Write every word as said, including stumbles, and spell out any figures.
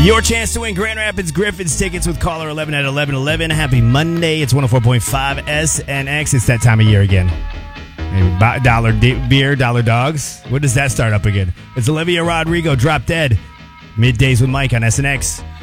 Your chance to win Grand Rapids Griffins tickets with caller eleven at eleven eleven. Happy Monday. It's one oh four point five S N X. It's that time of year again. Maybe dollar D- beer, dollar dogs. When does that start up again? It's Olivia Rodrigo, Drop Dead. Middays with Mike on S N X.